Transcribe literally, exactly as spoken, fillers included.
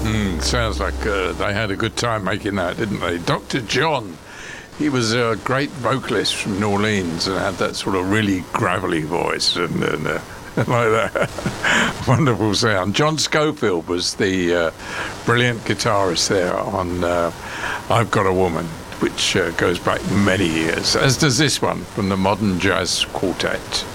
Mm, sounds like uh, they had a good time making that, didn't they? Doctor John, he was a great vocalist from New Orleans and had that sort of really gravelly voice and, and uh, like that. Wonderful sound. John Scofield was the uh, brilliant guitarist there on uh, I've Got a Woman, which uh, goes back many years, as does this one from the Modern Jazz Quartet.